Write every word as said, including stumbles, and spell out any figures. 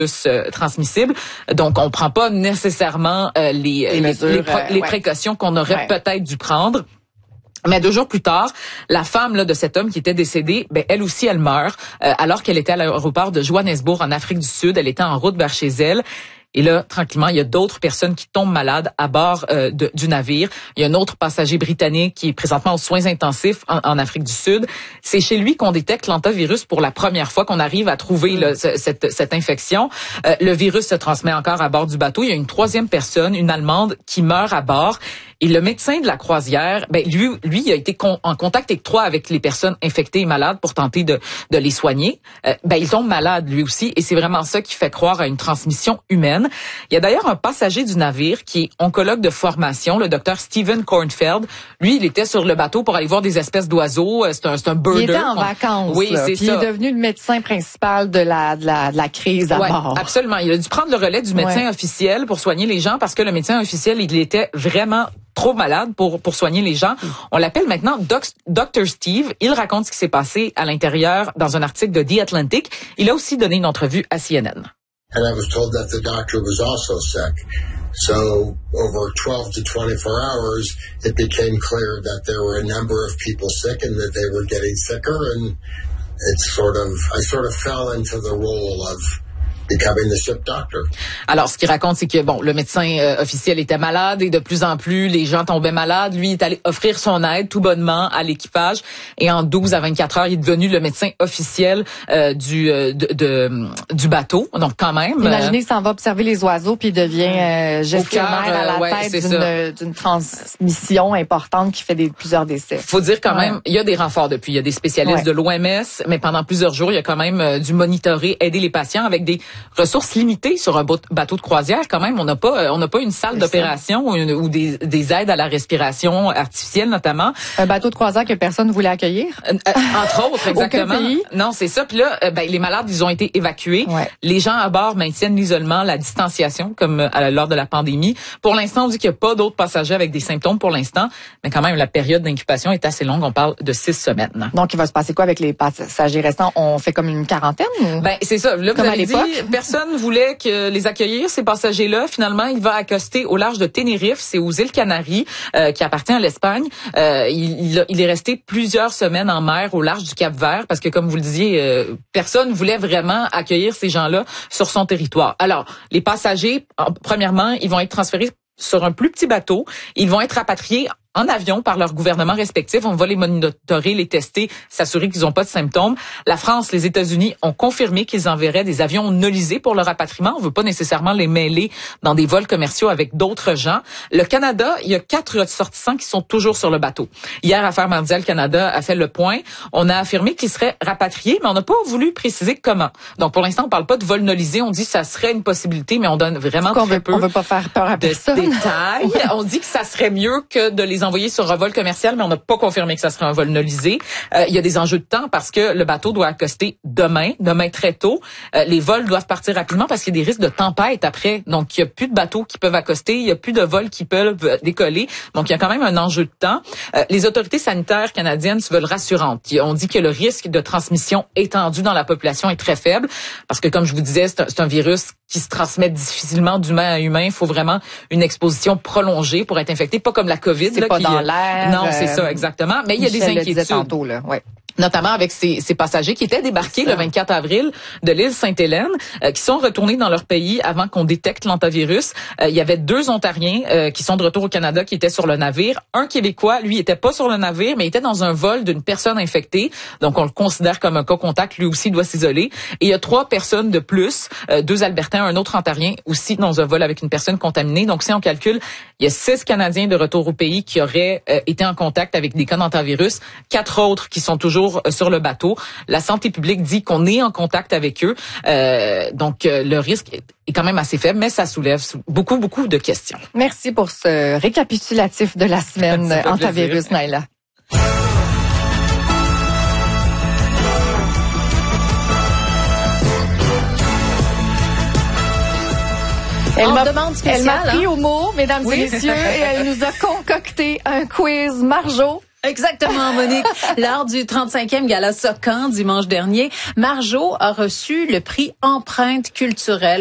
Euh, transmissible. Donc, on prend pas nécessairement euh, les, les, mesures, les, les, les euh, précautions ouais. qu'on aurait ouais. peut-être dû prendre. Mais deux jours plus tard, la femme là, de cet homme qui était décédé, ben elle aussi, elle meurt euh, alors qu'elle était à l'aéroport de Johannesburg en Afrique du Sud. Elle était en route vers chez elle. Et là, tranquillement, il y a d'autres personnes qui tombent malades à bord euh, de, du navire. Il y a un autre passager britannique qui est présentement aux soins intensifs en, en Afrique du Sud. C'est chez lui qu'on détecte l'hantavirus pour la première fois, qu'on arrive à trouver là, ce, cette, cette infection. Euh, le virus se transmet encore à bord du bateau. Il y a une troisième personne, une Allemande, qui meurt à bord. Et le médecin de la croisière, ben lui, lui, il a été con, en contact étroit avec les personnes infectées et malades pour tenter de, de les soigner. Euh, ben ils tombent malades lui aussi, et c'est vraiment ça qui fait croire à une transmission humaine. Il y a d'ailleurs un passager du navire qui est oncologue de formation, le docteur Stephen Kornfeld. Lui, il était sur le bateau pour aller voir des espèces d'oiseaux. C'est un, c'est un birder. Il était en vacances. Oui, c'est ça. Il est devenu le médecin principal de la, de la, de la crise à ouais, bord. Absolument. Il a dû prendre le relais du médecin ouais. officiel pour soigner les gens parce que le médecin officiel, il était vraiment trop malade pour pour soigner les gens. On l'appelle maintenant Doc, docteur Steve. Il raconte ce qui s'est passé à l'intérieur dans un article de The Atlantic. Il a aussi donné une entrevue à C N N. And I was told that the doctor was also sick. So over twelve to twenty-four hours, it became clear that there were a number of people sick and that they were getting sicker. And it's sort of, I sort of fell into the role of becoming the ship doctor. Alors, ce qu'il raconte, c'est que bon, le médecin euh, officiel était malade et de plus en plus, les gens tombaient malades. Lui, il est allé offrir son aide tout bonnement à l'équipage. Et en douze à vingt-quatre heures, il est devenu le médecin officiel euh, du euh, de, de du bateau. Donc, quand même. Imaginez, il s'en va observer les oiseaux puis il devient euh, gestionnaire cœur, à la ouais, tête d'une, d'une transmission importante qui fait des plusieurs décès. Faut dire quand ouais. même, il y a des renforts depuis. Il y a des spécialistes ouais. de l'O M S, mais pendant plusieurs jours, il y a quand même euh, dû monitorer, aider les patients avec des ressources limitées sur un bateau de croisière. Quand même, on n'a pas, on n'a pas une salle c'est d'opération ou, une, ou des, des aides à la respiration artificielle notamment. Un bateau de croisière que personne ne voulait accueillir. Euh, entre autres, exactement. Aucun pays. Non, c'est ça. Puis là, euh, ben, les malades, ils ont été évacués. Ouais. Les gens à bord maintiennent l'isolement, la distanciation, comme euh, lors de la pandémie. Pour l'instant, on dit qu'il n'y a pas d'autres passagers avec des symptômes pour l'instant, mais quand même, la période d'incubation est assez longue. On parle de six semaines. Donc, il va se passer quoi avec les passagers restants? On fait comme une quarantaine? Ou? Ben, c'est ça. Là, comme vous à avez dit, personne voulait que les accueillir, ces passagers-là. Finalement, il va accoster au large de Tenerife, c'est aux îles Canaries, euh, qui appartient à l'Espagne. Euh, il, il, il est resté plusieurs semaines en mer au large du Cap-Vert parce que, comme vous le disiez, euh, personne voulait vraiment accueillir ces gens-là sur son territoire. Alors, les passagers, premièrement, ils vont être transférés sur un plus petit bateau. Ils vont être rapatriés en avion par leur gouvernement respectif. On va les monitorer, les tester, s'assurer qu'ils n'ont pas de symptômes. La France, les États-Unis ont confirmé qu'ils enverraient des avions nolisés pour le rapatriement. On veut pas nécessairement les mêler dans des vols commerciaux avec d'autres gens. Le Canada, il y a quatre ressortissants qui sont toujours sur le bateau. Hier, Affaires mondiales Canada a fait le point. On a affirmé qu'ils seraient rapatriés, mais on n'a pas voulu préciser comment. Donc, pour l'instant, on parle pas de vol nolisé. On dit que ça serait une possibilité, mais on donne vraiment très veut, peu on veut pas faire peur à de personne. détails. Ouais. On dit que ça serait mieux que de les envoyer sur un vol commercial, mais on n'a pas confirmé que ça serait un vol nolisé. Euh, il y a des enjeux de temps parce que le bateau doit accoster demain, demain très tôt. Euh, les vols doivent partir rapidement parce qu'il y a des risques de tempête après. Donc, il y a plus de bateaux qui peuvent accoster, il y a plus de vols qui peuvent décoller. Donc, il y a quand même un enjeu de temps. Euh, les autorités sanitaires canadiennes se veulent rassurantes. On dit que le risque de transmission étendue dans la population est très faible parce que, comme je vous disais, c'est un, c'est un virus qui se transmet difficilement d'humain à humain. Il faut vraiment une exposition prolongée pour être infecté, pas comme la COVID. C'est là, pas qui, dans l'air. Non, c'est ça, exactement. Mais il y a des inquiétudes. Le disait tantôt, là. Ouais. Notamment avec ces, ces passagers qui étaient débarqués le vingt-quatre avril de l'île Sainte-Hélène, euh, qui sont retournés dans leur pays avant qu'on détecte l'hantavirus. Euh, il y avait deux Ontariens euh, qui sont de retour au Canada qui étaient sur le navire. Un Québécois, lui, était pas sur le navire, mais était dans un vol d'une personne infectée. Donc, on le considère comme un cas contact. Lui aussi doit s'isoler. Et il y a trois personnes de plus, euh, deux Albertains, un autre Ontarien, aussi dans un vol avec une personne contaminée. Donc, si on calcule, il y a six Canadiens de retour au pays qui auraient euh, été en contact avec des cas d'hantavirus. Quatre autres qui sont toujours sur le bateau. La santé publique dit qu'on est en contact avec eux. Euh, donc, euh, le risque est quand même assez faible, mais ça soulève beaucoup, beaucoup de questions. Merci pour ce récapitulatif de la semaine hantavirus, Naila. Elle m'a, demande spéciale, elle m'a pris hein? au mot, mesdames oui. et messieurs, et elle nous a concocté un quiz Marjo. Exactement, Monique. Lors du trente-cinquième Gala Socan dimanche dernier, Marjo a reçu le prix Empreinte culturelle